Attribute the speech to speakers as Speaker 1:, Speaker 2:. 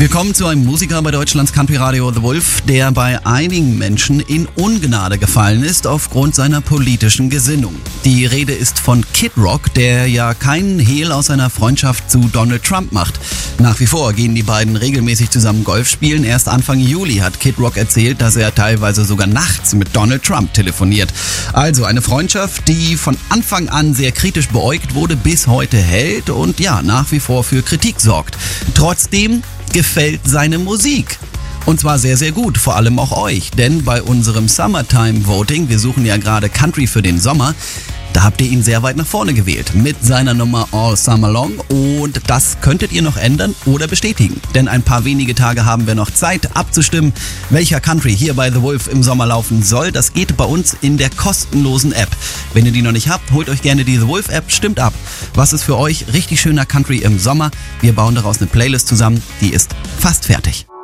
Speaker 1: Wir kommen zu einem Musiker bei Deutschlands Country Radio, The Wolf, der bei einigen Menschen in Ungnade gefallen ist aufgrund seiner politischen Gesinnung. Die Rede ist von Kid Rock, der ja keinen Hehl aus seiner Freundschaft zu Donald Trump macht. Nach wie vor gehen die beiden regelmäßig zusammen Golf spielen. Erst Anfang Juli hat Kid Rock erzählt, dass er teilweise sogar nachts mit Donald Trump telefoniert. Also eine Freundschaft, die von Anfang an sehr kritisch beäugt wurde, bis heute hält und ja, nach wie vor für Kritik sorgt. Trotzdem gefällt seine Musik. Und zwar sehr, sehr gut, vor allem auch euch. Denn bei unserem Summertime Voting, wir suchen ja gerade Country für den Sommer, da habt ihr ihn sehr weit nach vorne gewählt mit seiner Nummer All Summer Long und das könntet ihr noch ändern oder bestätigen. Denn ein paar wenige Tage haben wir noch Zeit abzustimmen, welcher Country hier bei The Wolf im Sommer laufen soll. Das geht bei uns in der kostenlosen App. Wenn ihr die noch nicht habt, holt euch gerne die The Wolf App, stimmt ab. Was ist für euch richtig schöner Country im Sommer? Wir bauen daraus eine Playlist zusammen, die ist fast fertig.